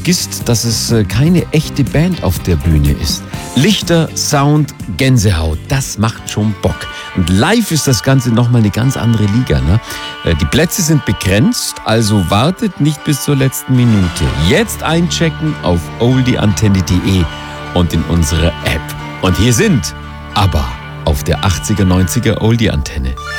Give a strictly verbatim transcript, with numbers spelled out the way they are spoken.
vergisst, dass es keine echte Band auf der Bühne ist. Lichter, Sound, Gänsehaut, das macht schon Bock. Und live ist das Ganze nochmal eine ganz andere Liga. Ne? Die Plätze sind begrenzt, also wartet nicht bis zur letzten Minute. Jetzt einchecken auf oldieantenne punkt de und in unsere App. Und hier sind ABBA auf der achtziger neunziger Oldie Antenne.